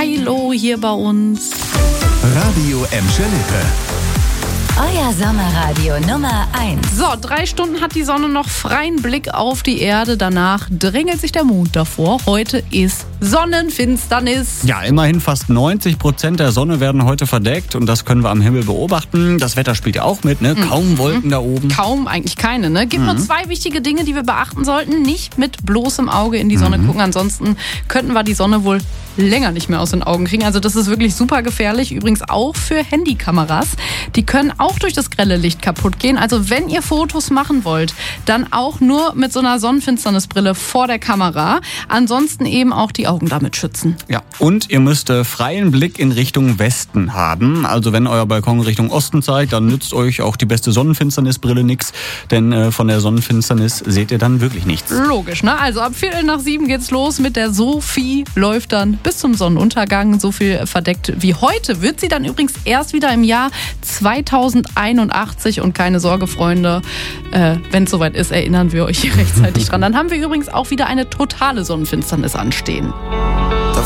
Milo hier bei uns. Radio Emscher Lippe. Euer Sommerradio Nummer 1. So, 3 Stunden hat die Sonne noch freien Blick auf die Erde. Danach drängelt sich der Mond davor. Heute ist Sonnenfinsternis. Ja, immerhin fast 90% der Sonne werden heute verdeckt und das können wir am Himmel beobachten. Das Wetter spielt ja auch mit, ne? Kaum Wolken da oben. Kaum, eigentlich keine, ne? Gibt nur 2 wichtige Dinge, die wir beachten sollten. Nicht mit bloßem Auge in die Sonne gucken, ansonsten könnten wir die Sonne wohl länger nicht mehr aus den Augen kriegen. Also das ist wirklich super gefährlich. Übrigens auch für Handykameras. Die können auch durch das grelle Licht kaputt gehen. Also wenn ihr Fotos machen wollt, dann auch nur mit so einer Sonnenfinsternisbrille vor der Kamera. Ansonsten eben auch die Augen damit schützen. Ja, und ihr müsst freien Blick in Richtung Westen haben. Also wenn euer Balkon Richtung Osten zeigt, dann nützt euch auch die beste Sonnenfinsternisbrille nichts. Denn von der Sonnenfinsternis seht ihr dann wirklich nichts. Logisch, ne? Also ab 6:45 geht's los mit der Sophie. Läuft dann bis zum Sonnenuntergang. So viel verdeckt wie heute wird sie dann übrigens erst wieder im Jahr 2081. Und keine Sorge, Freunde, wenn es soweit ist, erinnern wir euch rechtzeitig dran. Dann haben wir übrigens auch wieder eine totale Sonnenfinsternis anstehen.